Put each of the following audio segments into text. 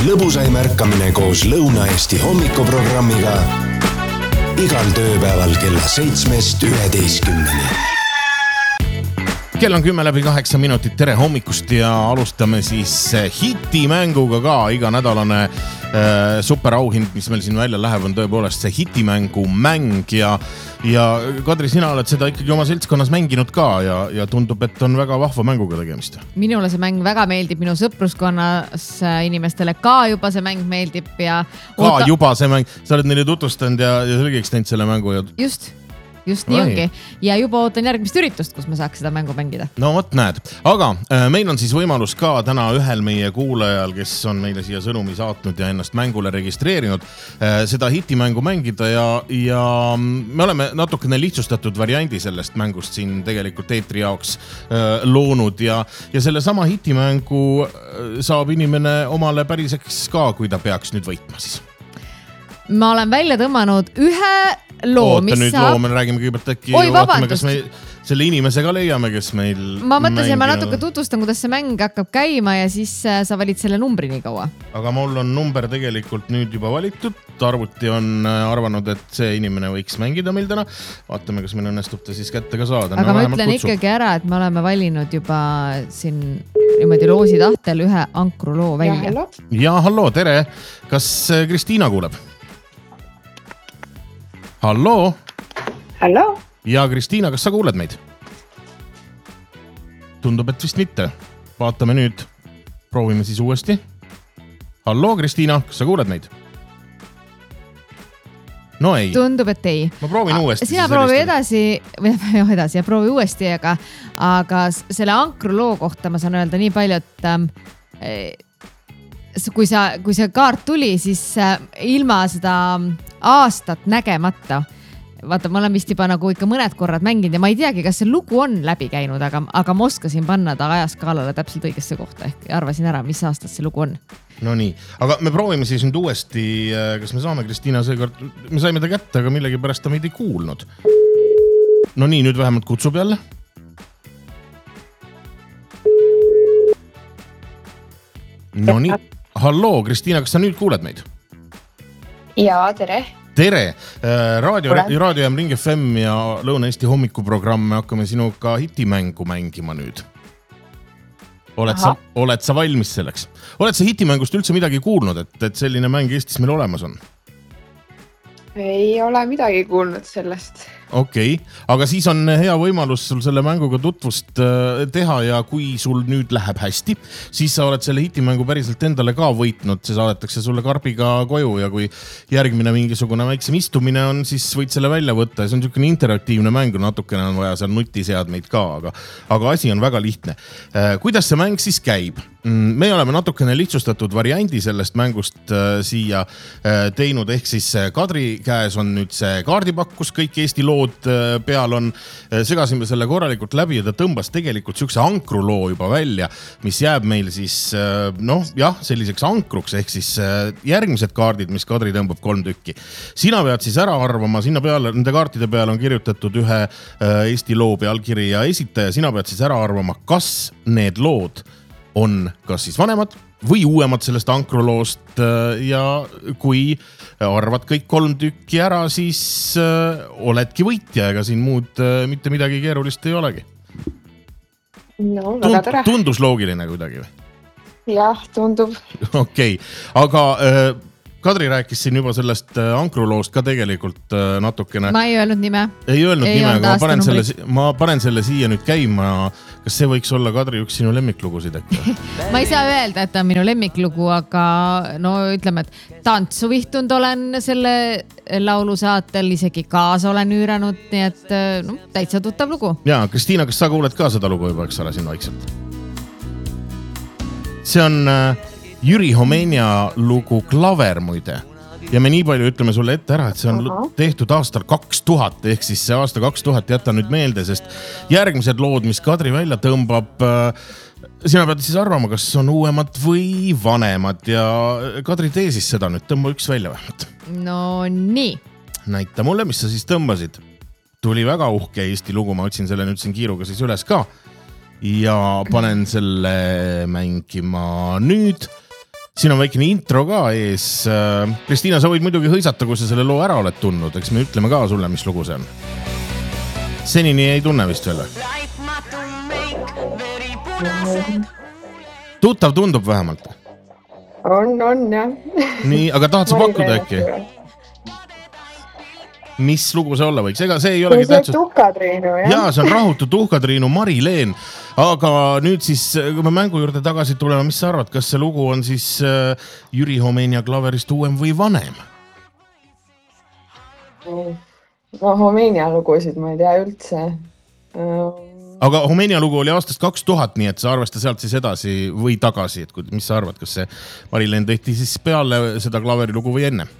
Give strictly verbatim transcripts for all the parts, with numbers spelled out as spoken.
lõbusaim ärkamine koos Lõuna-Eesti hommikuprogrammiga igal tööpäeval kella seitsmest üheteistkümneni. Kell on kümme läbi kaheksa minutit, tere hommikust ja alustame siis hitimänguga ka. Iga nädalane äh, superauhind, mis meil siin välja läheb, on tõepoolest see hitimängu mäng ja, ja Kadri, sina oled seda ikkagi oma seltskonnas mänginud ka ja, ja tundub, et on väga vahva mänguga tegemist. Minule see mäng väga meeldib, minu sõpruskonnas inimestele ka juba see mäng meeldib ja ka oota... juba see mäng, sa oled neile tutvustanud ja, ja selgeks teinud selle mängu ja... just Just nii ongi. Ja juba ootan järgmist üritust, kus me saaks seda mängu mängida. No vot näed. Aga äh, meil on siis võimalus ka täna ühel meie kuulajal, kes on meile siia sõnumi saatnud ja ennast mängule registreerinud, äh, seda hitimängu mängida ja, ja me oleme natukene lihtsustatud variandi sellest mängust siin tegelikult eetri jaoks äh, loonud ja, ja selle sama hitimängu saab inimene omale päriseks ka, kui ta peaks nüüd võitma siis. Ma olen välja tõmmanud ühe loo, Oota, mis nüüd saab... loo, me räägime kõigepealt äkki... Oi, vaatame, kas me selle inimese ka leiame, kes meil... Ma mõtlesin, ma natuke tutvustan, kuidas see mäng hakkab käima ja siis sa valid selle numbri nii kaua. Aga mul on number tegelikult nüüd juba valitud. Arvuti on arvanud, et see inimene võiks mängida meil täna. Vaatame, kas meil õnnestub ta siis kätte ka saada. Aga no, ma ütlen kutsub. Ikkagi ära, et me oleme valinud juba siin niimoodi loosi tahtel ühe ankru loo välja. Ja, ja hallo, tere. Kas Kristiina kuuleb? Hallo. Hallo. Ja Kristiina, kas sa kuuled meid? Tundub, et vist mitte. Vaatame nüüd. Proovime siis uuesti. Hallo, Kristiina, kas sa kuuled meid? No ei. Tundub, et ei. Ma proovin uuesti. Sina proovi edasi, või jah, edasi ja proovi uuesti, aga, aga selle ankru loo kohta ma saan öelda nii palju, et ähm, kui, sa, kui see kaart tuli, siis äh, ilma seda aastat nägemata. Vaata, ma olen vist juba nagu ikka mõned korrad mänginud ja ma ei teagi, kas see lugu on läbi käinud, aga, aga ma oskasin panna ta ajaskaalale täpselt õigesse kohta ehk arvasin ära, mis aastast see lugu on. No nii, aga me proovime siis nüüd uuesti, kas me saame Kristiina seekord, me saime ta kätte, aga millegi pärast ta meid ei kuulnud. No nii, nüüd vähemalt kutsub jälle. No nii, hallo, Kristiina, kas sa nüüd kuuled meid? Jaa, tere. Tere, Raadio, Raadio M Ring F M ja Lõuna-Eesti hommikuprogramm, me hakkame sinuga hitimängu mängima nüüd. Oled sa, oled sa valmis selleks? Oled sa hitimängust üldse midagi kuulnud, et, et selline mäng Eestis meil olemas on? Ei ole midagi kuulnud sellest. Okei, okay. Aga siis on hea võimalus sul selle mänguga tutvust teha ja kui sul nüüd läheb hästi, siis sa oled selle hitimängu päriselt endale ka võitnud, see saadetakse sulle karbiga koju ja kui järgmine mingisugune väiksem istumine on, siis võid selle välja võtta ja see on niisugune interaktiivne mäng, natukene on vaja seal nutiseadmeid ka, aga, aga asi on väga lihtne. Kuidas see mäng siis käib? Me oleme natukene lihtsustatud variandi sellest mängust siia teinud, ehk siis Kadri käes on nüüd see kaardipakk, kus kõik Eesti lood peal on, segasime selle korralikult läbi ja ta tõmbas tegelikult sükse ankruloo juba välja, mis jääb meil siis, noh jah, selliseks ankruks, ehk siis järgmised kaardid, mis Kadri tõmbab kolm tükki. Sina pead siis ära arvama, sinna peale, nende kaartide peale on kirjutatud ühe Eesti loo pealkiri ja esitaja, sina pead siis ära arvama, kas need lood on kas siis vanemad või uuemad sellest ankruloost ja kui arvad kõik kolm tükki ära, siis oledki võitja, ega siin muud mitte midagi keerulist ei olegi. No, väga tere. Tundus loogiline kuidagi või? Jah, tundub. Okei, okay. Aga Kadri rääkis siin juba sellest ankruloost ka tegelikult natukene. Ma ei öelnud nime. Ei öelnud ei nime, aga ma panen, selle, ma panen selle siia nüüd käima. Kas see võiks olla, Kadri, üks sinu lemmiklugusid äkki? Ma ei saa öelda, et ta on minu lemmiklugu, aga no ütleme, et tantsuvihtunud olen selle laulu saatel, isegi kaasa olen üüranud, nii et no, täitsa tuttav lugu. Jaa, Kristiina, kas sa kuuled ka seda lugu juba, eks ole, siin vaikselt? See on Jüri Homenia lugu Klaver muide. Ja me nii palju ütleme sulle ette ära, et see on Aha. tehtud aastal kaks tuhat, ehk siis see aasta kaks tuhat jätta nüüd meelde, sest järgmised lood, mis Kadri välja tõmbab, sina pead siis arvama, kas on uuemad või vanemad ja Kadri, tee siis seda nüüd, tõmba üks välja vähemalt. No nii. Näita mulle, mis sa siis tõmbasid. Tuli väga uhke Eesti lugu, ma otsin selle nüüd siin kiiruga siis üles ka ja panen selle mängima nüüd. siin on väikene intro ka ees. Kristiina, sa võid muidugi hõisata, kui sa selle loo ära oled tundnud. Eks me ütleme ka sulle, mis lugu see on. Senini ei tunne vist veel. Tuttav tundub vähemalt. On, on jah. Nii, aga tahad sa pakkuda äkki? Mis lugu see olla võiks? Ega see ei olegi tähtsust. See on Tuhkatriinu, jah? Jaa, see on Rahutu Tuhkatriinu Mari-Leen. Aga nüüd siis, kui me mängu juurde tagasi tuleme, mis sa arvad, kas see lugu on siis Jüri Homenia klaverist uuem või vanem? No, Homenia lugusid ma ei tea üldse. Aga Homenia lugu oli aastast kaks tuhat, nii et sa arvesta sealt siis edasi või tagasi. Et mis sa arvad, kas see Mari-Leen tehti siis peale seda klaveri lugu või enne?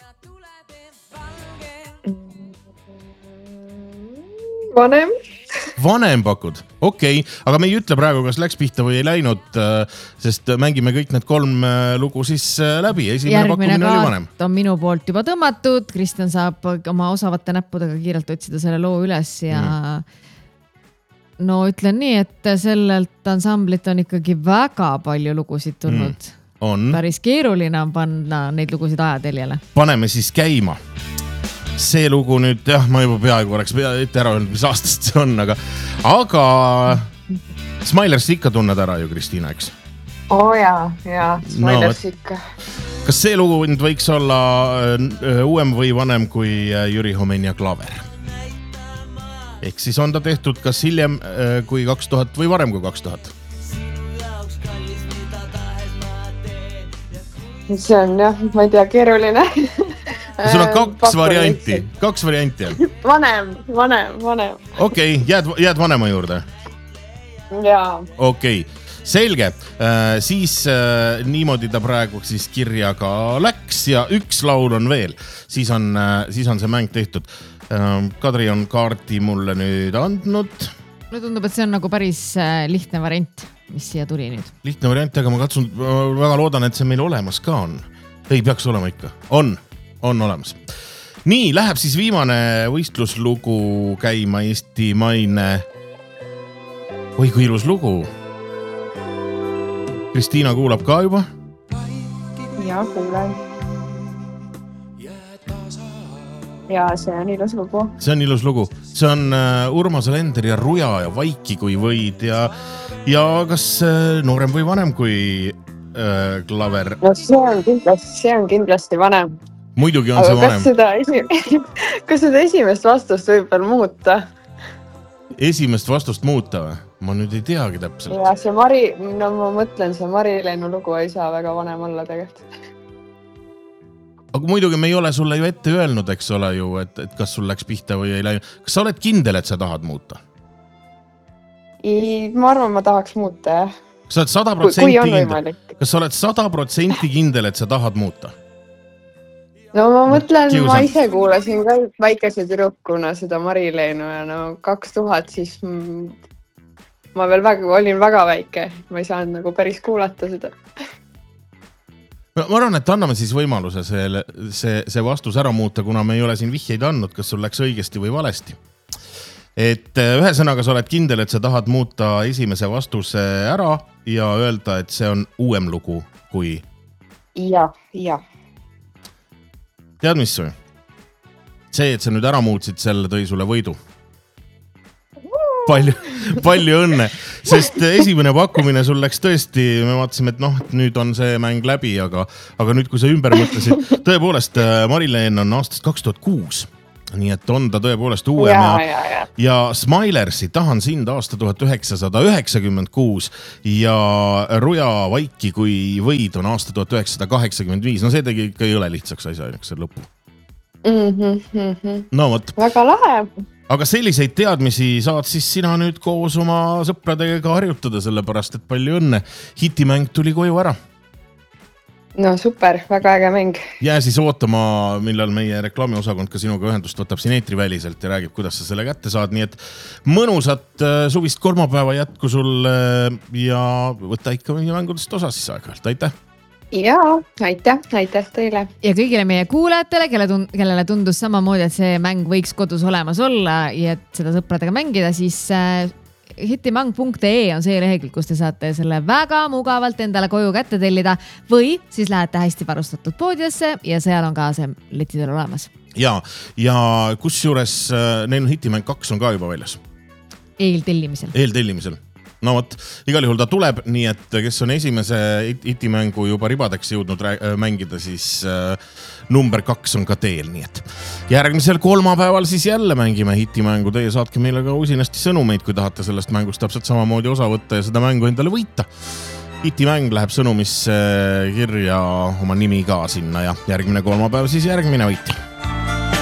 Vanem. Vanem pakud, okei, okay. Aga me ei ütle praegu, kas läks pihta või ei läinud, sest mängime kõik need kolm lugu siis läbi. Esimene järgmine pakkumine oli vanem. Kaart on minu poolt juba tõmmatud. Kristjan saab oma osavate näppudega kiirelt otsida selle loo üles ja mm. no ütlen nii, et sellelt ansamblit on ikkagi väga palju lugusid tulnud. Mm. On. Päris keeruline on panna neid lugusid ajateljele. Paneme siis käima. See lugu nüüd, jah, ma juba peaaegu oleks ette ära öelnud, mis aastast see on, aga, aga Smilers ikka tunned ära ju, Kristiina, eks? Oo oh, jaa, jaa, Smilers no, ikka. Kas see lugu võiks olla uuem või vanem kui Jüri Homenia klaver? Ehk siis on ta tehtud kas hiljem kui kaks tuhat või varem kui kaks tuhat? See on jah, ma ei tea, keeruline. Sul on kaks varianti, kaks varianti. Vanem, vanem, vanem. Okei, okay, jääd, jääd vanema juurde? Jaa. Okei, okay. Selge. Siis niimoodi ta praegu siis kirja ka läks ja üks laul on veel. Siis on, siis on see mäng tehtud. Kadri on kaardi mulle nüüd andnud. Mulle tundub, et see on nagu päris lihtne variant, mis siia tuli nüüd. Lihtne variant, aga ma katsun, ma väga loodan, et see meil olemas ka on. Ei peaks olema ikka. On. On olemas. Nii, läheb siis viimane võistluslugu käima Eesti maine. Oi, kui ilus lugu. Kristiina kuulab ka juba? Jaa, kuulen. Ja see on ilus lugu. See on ilus lugu. See on Urmas Alender ja Ruja ja Vaiki kui võid ja, ja kas noorem või vanem kui äh, klaver? No see on kindlasti, see on kindlasti vanem. Muidugi on aga see vanem. Kas seda, esi... kas seda esimest vastust võib veel muuta? Esimest vastust muuta või? Ma nüüd ei teagi täpselt. Ja see Mari, no ma mõtlen, see Mari-Leenu lugu ei saa väga vanem olla tegelikult. Aga muidugi me ei ole sulle ju ette öelnud, eks ole ju, et, et kas sul läks pihta või ei läinud. Kas sa oled kindel, et sa tahad muuta? Ei, ma arvan, ma tahaks muuta, jah. Kas sa oled sada protsenti kindel? Kas sa oled sada protsenti kindel, et sa tahad muuta? No ma mõtlen, Kiusan. Ma ise kuulasin ka väikese tüdrukuna seda Mari-Leenu ja no kaks tuhat siis ma veel väga, olin väga väike. Ma ei saanud nagu päris kuulata seda. Ma arvan, et anname siis võimaluse see, see, see vastus ära muuta, kuna me ei ole siin vihjeid andnud, kas sul läks õigesti või valesti. Et ühe sõnaga sa oled kindel, et sa tahad muuta esimese vastuse ära ja öelda, et see on uuem lugu kui... Ja, ja. Tead mis või? See, et sa nüüd ära muutsid selle, tõi sulle võidu. Palju, palju õnne, sest esimene pakkumine sul läks tõesti, me vaatasime, et noh, nüüd on see mäng läbi, aga, aga nüüd, kui sa ümber mõtlesid, tõepoolest Mari-Leen on aastast kaks tuhat kuus, nii et on ta tõepoolest uuem ja, ja, ja. ja Smilersi Tahan sind aasta tuhat üheksasada üheksakümmend kuus ja Ruja Vaiki kui võid on aasta tuhat üheksasada kaheksakümmend viis. No see tegi ikka ei ole lihtsaks asja, see lõpu. Mm-hmm, mm-hmm. No võt. Väga lahe. Aga selliseid teadmisi saad siis sina nüüd koos oma sõpradega harjutada, sellepärast, et palju õnne. Hitimäng tuli koju ära. No super, väga äge mäng. Jää siis ootama, millal meie reklaamiosakond ka sinuga ühendust võtab siin eetriväliselt ja räägib, kuidas sa selle kätte saad. Nii et mõnusat suvist kolmapäeva jätku sul ja võta ikka meie mängudest osa siis aeg-ajalt. Aitäh! Jaa, aitäh, aitäh teile. Ja kõigile meie kuulajatele, kelle tund, kellele tundus samamoodi, et see mäng võiks kodus olemas olla ja et seda sõpradega mängida, siis hitimang punkt ee on see lehekülg, kus te saate selle väga mugavalt endale koju kätte tellida või siis lähete hästi varustatud poodidesse ja seal on ka see letidel olemas. Ja, ja kus juures neil on Hitimäng kaks on ka juba väljas? Eeltellimisel. Eeltellimisel. No võt, igal juhul ta tuleb, nii et kes on esimese hitimängu juba ribadeks jõudnud mängida, siis äh, number kaks on ka teel, nii et järgmisel kolmapäeval siis jälle mängime hitimängu. Teie saatke meile ka usinasti sõnumeid, kui tahate sellest mängust täpselt samamoodi osa võtta ja seda mängu endale võita. Hitimäng läheb sõnumisse kirja oma nimi ka sinna ja järgmine kolmapäev siis järgmine võitja.